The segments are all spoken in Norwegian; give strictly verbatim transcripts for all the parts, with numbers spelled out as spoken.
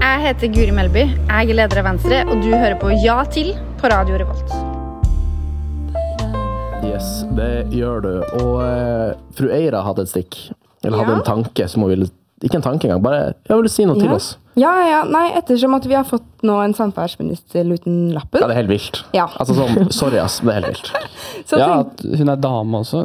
Jeg heter Guri Melby, jeg er leder av Venstre, og du hører på Ja til på Radio Revolt. Yes, det gjør du. Og uh, fru Eira hadde et stikk, eller hadde ja. en tanke som hun ville, ikke en tanke engang, bare jeg ville si noe ja. til oss. Ja, ja, nei, ettersom at vi har fått nå en samferdselsminister uten lappen. Ja, det er helt vilt. Ja. Altså sånn, sorry ass, det er helt vilt. Så ja, at hun er dame også.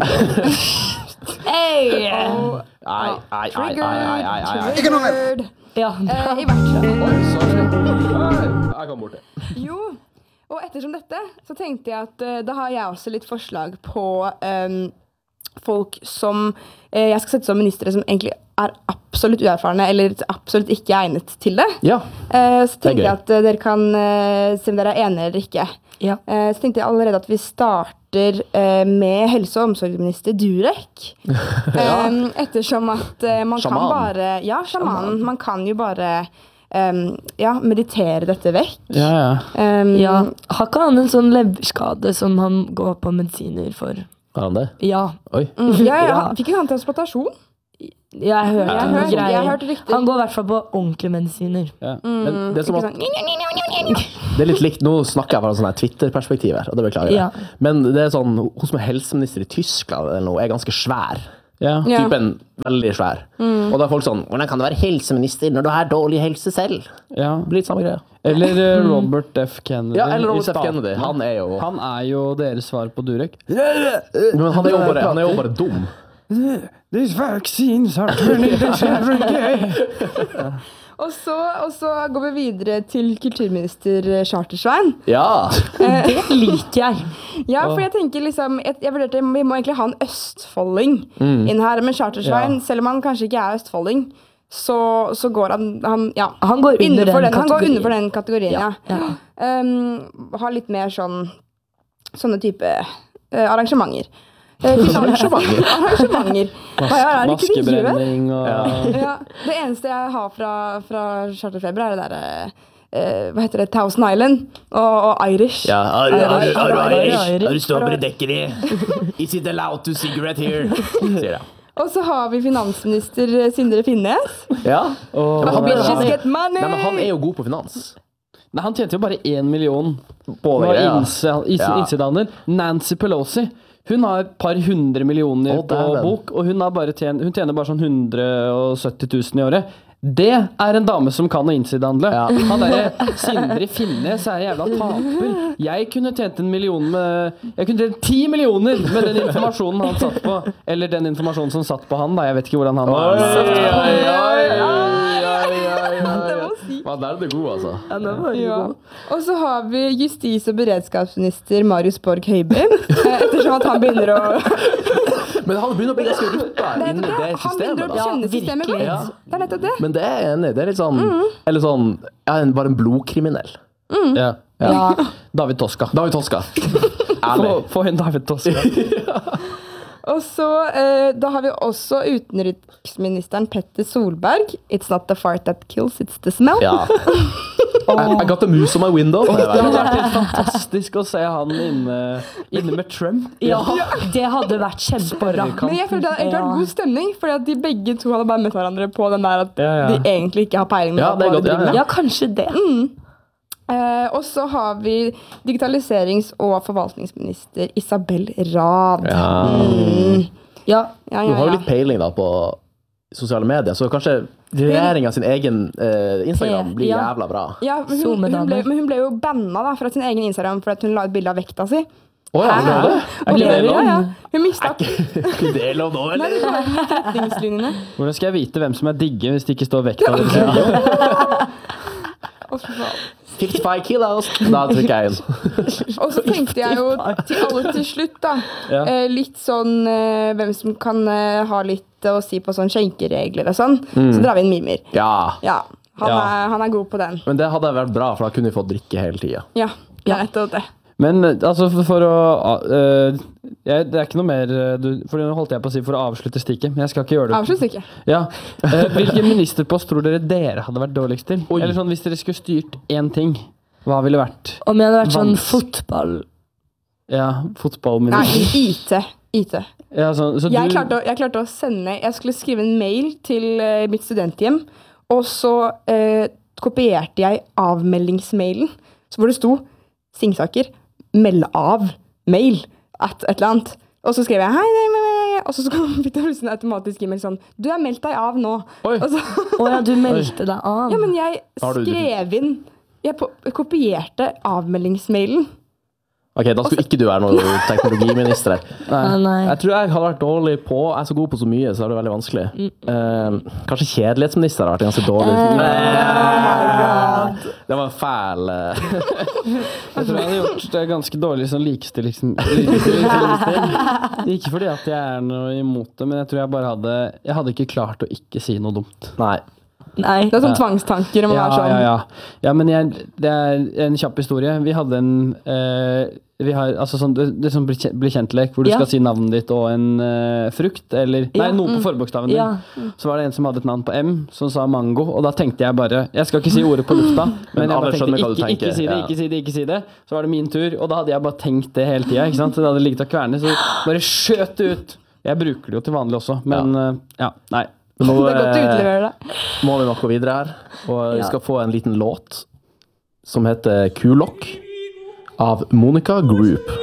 Hey! Oh. Nei, nei, nei, nei, nei, nei, nei. Ikke noe mer. Ja, uh, i hvert fall. Oi, sorry. Jeg kom bort det. Jo, og ettersom dette, så tenkte jeg at uh, da har jeg også litt forslag på um, folk som uh, jeg skal sette som ministre som egentlig er absolutt uerfarne, eller absolutt ikke egnet til det. Ja, uh, Så tenkte jeg at uh, dere kan uh, se om dere er enige eller ikke. Ja. Uh, så tenkte jeg allerede at vi starter uh, med helse- og omsorgsminister Durek. ja. um, ettersom at uh, man Shaman. kan bare... Ja, shamanen. Man kan jo bare um, ja, meditere dette vekk. Ja, ja. Um, ja. Har ikke han en sånn leverskade som han går på medisiner for? Har han det? Ja. Oi. Mm, ja, ja, han, fikk ikke han transplantasjon? Jeg har hørt, jeg har hørt, jeg har hørt riktig. Han går i hvert fall på ordentlige medisiner. Ja. Men det er som at det er litt likt, nå snakker jeg fra sånn her Twitter-perspektiv her, og det beklager jeg. Ja. Men det er sånn, hun som er helseminister i Tyskland eller noe, er ganske svær. Ja. Typen veldig svær. Mm. Og da er folk sånn, hvordan kan du være helseminister når du har dårlig helse selv? Ja. Det blir litt samme greie. Eller uh, Robert F. Kennedy. Ja, eller Robert F. Kennedy. Han er jo... Han er jo deres svar på Durek. Men han er jo bare, han er jo bare dum. These vaccines are turning this every day. Og så, og så går vi videre til kulturminister Chartersvein. Ja. Det liker jeg. Ja, for jeg tenker liksom, jeg, jeg vurderte, vi må egentlig ha en østfolding mm. inn her, men Chartersvein, ja. selv om han kanskje ikke er østfolding, så, så går han, han, ja, han går under den, den, han går under for den kategorien, ja. ja. ja. Um, har litt mer sånn, sånne type uh, arrangementer. Arrangementer. Arrangementer. Maskebrenning og... Ja. Ja, det eneste jeg har fra, fra Charterfeber er det der, uh, hva heter det, Thousand Island og, og Irish. Ja, are, are, are, are, Irish. Are du stopper i dekker i? Is it allowed to cigarette here? Sier jeg. Og så har vi finansminister Sindre Finnes. Ja. Og... Men han, Bitches get money! Nei, men han er jo god på finans. Nei, han tjente jo bare én million på det, ja. innsidaner. Nancy Pelosi. Hun har et par hundre millioner oh, på bok, og hun, har bare tjen, hun tjener bare sånn hundre og sytti tusen i året. Det er en dame som kan å innsidehandle. Ja. Han der Sindre Finnes er jævla taper. Jeg kunne tjent en million med... Jeg kunne tjent ti millioner med den informasjonen han satt på. Eller den informasjonen som satt på han, da. Jeg vet ikke hvordan han var. Oi, oi, oi, Hva, der er det god, altså. Ja, det var ja. god. Og så har vi justis- og beredskapsminister Marius Borg Høiby. Ettersom at han begynner å... Men han begynner å bli ganske rutt der innen det systemet. Han begynner å kjenne systemet godt. Ja. Det er nettopp det. Men det er jeg enig. Det er litt sånn, mm. eller sånn, ja, bare en blodkriminell. Mm. Ja. Ja. Ja. David Toska. David Toska. Få, få en David Toska. Ja. Og så, eh, da har vi også utenriksministeren Petter Solberg. It's not the fart that kills, it's the smell. Ja. I, I got the moose on my window. Oh, det hadde vært helt fantastisk å se han inne, inne med Trump. Ja, det hadde vært kjempebra. Men jeg følte det hadde vært god stemning, fordi at de begge to hadde bare møtt hverandre på den der at ja, ja. de egentlig ikke har peiling med ja, hva de driver med. Ja, kanskje det. Mm. Uh, og så har vi digitaliserings- og forvaltningsminister Isabel Rad. Ja. Mm. Ja. Ja, ja, du har jo ja. litt peiling da på sosiale medier, så kanskje regjeringen sin egen uh, Instagram blir ja. jævla bra. Ja, men hun, hun, ble, men hun ble jo banna da, fra sin egen Instagram for at hun la et bilde av vekta si. Åh, ja, det er det. Er ikke det lov? Ja, ja. Hun mistet. Er ikke det lov nå, eller? Nei, det var litt retningslinjene. Hvordan skal jeg vite hvem som er digge hvis det ikke står vekta? Ja. femtifem kilos. Da trykker jeg inn. Og så tenkte jeg jo til alle til slutt da, ja. eh, litt sånn, eh, hvem som kan eh, ha litt å si på sånn skjenkeregler og sånn, mm. så drar vi inn Mimir. Ja. Ja, han, ja. Er, han er god på den. Men det hadde vært bra, for da kunne vi fått drikke hele tiden. Ja, ja, nettopp det. Men altså for, for å uh, jeg, det er ikke noe mer du, for nå holdt jeg på å si for å avslutte stikket, men jeg skal ikke gjøre det. Avslutt stikket. Ja. Uh, hvilken ministerpost tror dere dere hadde vært dårligst til? Oi. Eller sånn, hvis dere skulle styrt én ting, hva ville vært? Om jeg hadde vært sånn fotball. Ja, fotballminister. Nei, I T. I T. Ja, så, så jeg, du... klarte å, jeg klarte å sende, jeg skulle skrive en mail til uh, mitt studenthjem, og så uh, kopierte jeg avmeldingsmailen, så hvor det sto Singsaker, meld av mail, at et eller annet. Og så skrev jeg hei, nei, nei, nei, og så fikk jeg plutselig en automatisk e-mail sånn, du har meldt deg av nå. Oi. Og så, Åja, du meldte deg av. ja, men jeg Har du- skrev inn, jeg på, kopierte avmeldingsmailen. Ok, da skulle ikke du være noen teknologiminister. Ah, nei. Jeg tror jeg hadde vært dårlig på, jeg er så god på så mye, så er det veldig vanskelig. Eh, kanskje kjedelighetsminister har vært ganske dårlig. Nei, det var en fæl. eh. Jeg tror jeg hadde gjort det ganske dårlig sånn likestilling. likestilling. Ikke fordi at jeg er noe imot det, men jeg tror jeg bare hadde Jeg hadde ikke klart å ikke si noe dumt. Nei. Nei. Det er sånn tvangstanker om å Ja, være sånn. ja, ja. ja men jeg, det er en kjapp historie. Vi hadde en eh, vi har, altså sånn, det, det som blir kjent, blir kjent-lek, hvor du Ja. skal si navnet ditt og en eh, frukt, eller Nei, Ja, noe på forbokstaven din. Ja. Så var det en som hadde et navn på M, som sa mango, og da tenkte jeg bare Jeg skal ikke si ordet på lufta, men jeg alle bare skjønner tenkte hva du ikke, ikke tenker, si det, ja. ikke si det, ikke si det. Så var det min tur, og da hadde jeg bare tenkt det hele tida. Ikke sant? Så det hadde ligget og kverne, så bare skjøt det ut. Jeg bruker det jo til vanlig også, men ja, ja nei. Nå Det er godt å eh, utlevere det. må vi nok gå videre her, og vi Ja. skal få en liten låt som heter Kulokk av Monica Group.